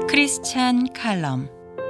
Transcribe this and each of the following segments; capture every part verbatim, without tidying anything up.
크리스찬 칼럼.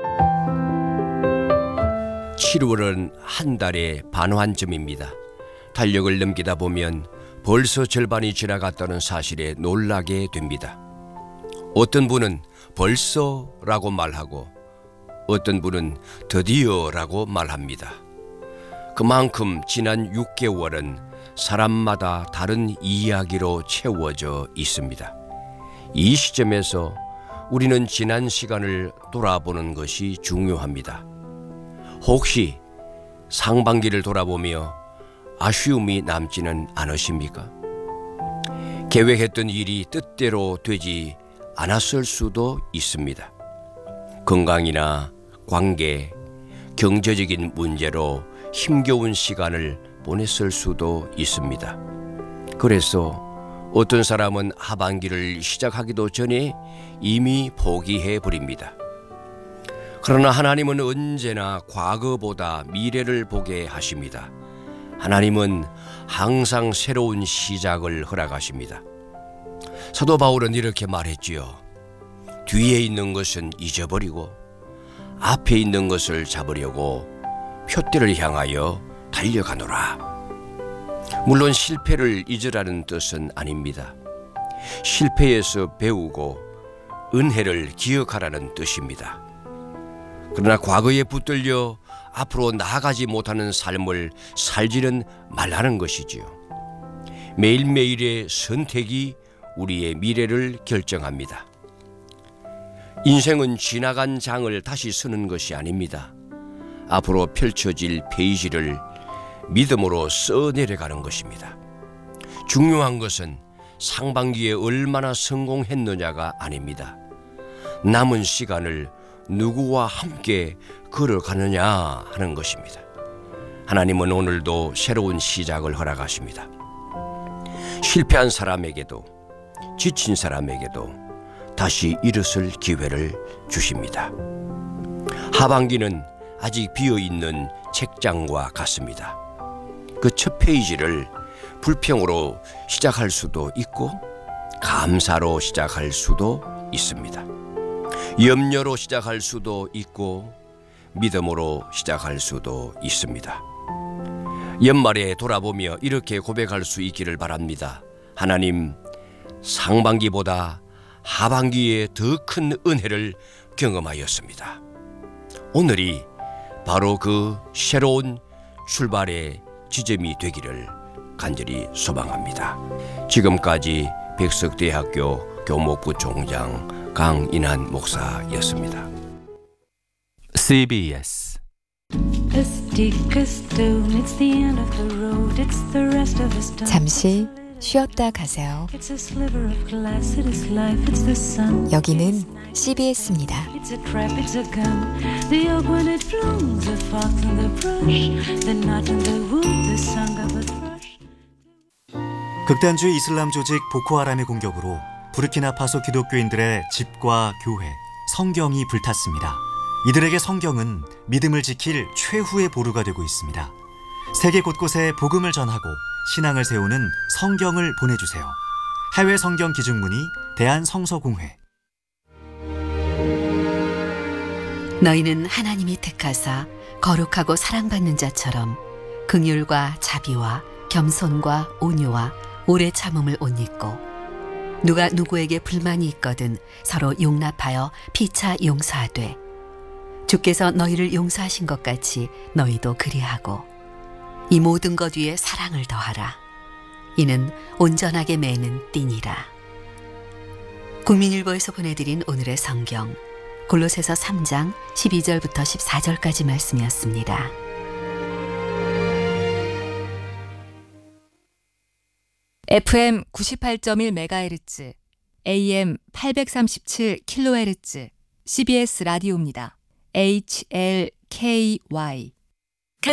칠월은 한 달의 반환점입니다. 달력을 넘기다 보면 벌써 절반이 지나갔다는 사실에 놀라게 됩니다. 어떤 분은 벌써라고 말하고 어떤 분은 드디어라고 말합니다. 그만큼 지난 육 개월은 사람마다 다른 이야기로 채워져 있습니다. 이 시점에서 우리는 지난 시간을 돌아보는 것이 중요합니다. 혹시 상반기를 돌아보며 아쉬움이 남지는 않으십니까? 계획했던 일이 뜻대로 되지 않았을 수도 있습니다. 건강이나 관계, 경제적인 문제로 힘겨운 시간을 보냈을 수도 있습니다. 그래서 어떤 사람은 하반기를 시작하기도 전에 이미 포기해 버립니다. 그러나 하나님은 언제나 과거보다 미래를 보게 하십니다. 하나님은 항상 새로운 시작을 허락하십니다. 사도 바울은 이렇게 말했지요. 뒤에 있는 것은 잊어버리고 앞에 있는 것을 잡으려고 표대를 향하여 달려가노라. 물론 실패를 잊으라는 뜻은 아닙니다. 실패에서 배우고 은혜를 기억하라는 뜻입니다. 그러나 과거에 붙들려 앞으로 나아가지 못하는 삶을 살지는 말라는 것이지요. 매일매일의 선택이 우리의 미래를 결정합니다. 인생은 지나간 장을 다시 쓰는 것이 아닙니다. 앞으로 펼쳐질 페이지를 믿음으로 써내려가는 것입니다. 중요한 것은 상반기에 얼마나 성공했느냐가 아닙니다. 남은 시간을 누구와 함께 걸어가느냐 하는 것입니다. 하나님은 오늘도 새로운 시작을 허락하십니다. 실패한 사람에게도 지친 사람에게도 다시 일어설 기회를 주십니다. 하반기는 아직 비어있는 책장과 같습니다. 그 첫 페이지를 불평으로 시작할 수도 있고 감사로 시작할 수도 있습니다. 염려로 시작할 수도 있고 믿음으로 시작할 수도 있습니다. 연말에 돌아보며 이렇게 고백할 수 있기를 바랍니다. 하나님, 상반기보다 하반기에 더 큰 은혜를 경험하였습니다. 오늘이 바로 그 새로운 출발의 지점이 되기를 간절히 소망합니다. 지금까지 백석대학교 교목부 총장 강인한 목사였습니다. 씨비에스 잠시 쉬었다 가세요. 여기는 씨비에스입니다. 극단주의 이슬람 조직 보코하람의 공격으로 부르키나파소 기독교인들의 집과 교회, 성경이 불탔습니다. 이들에게 성경은 믿음을 지킬 최후의 보루가 되고 있습니다. 세계 곳곳에 복음을 전하고 신앙을 세우는 성경을 보내주세요. 해외 성경 기준문의 대한성서공회. 너희는 하나님이 택하사 거룩하고 사랑받는 자처럼 긍휼과 자비와 겸손과 온유와 오래 참음을 옷 입고 누가 누구에게 불만이 있거든 서로 용납하여 피차 용서하되 주께서 너희를 용서하신 것 같이 너희도 그리하고 이 모든 것 위에 사랑을 더하라. 이는 온전하게 매는 띠니라. 국민일보에서 보내드린 오늘의 성경 골로새서 삼 장 십이 절부터 십사 절까지 말씀이었습니다. 에프엠 구십팔 점 일 메가헤르츠, 에이엠 팔백삼십칠 킬로헤르츠 씨비에스 라디오입니다. 에이치엘케이와이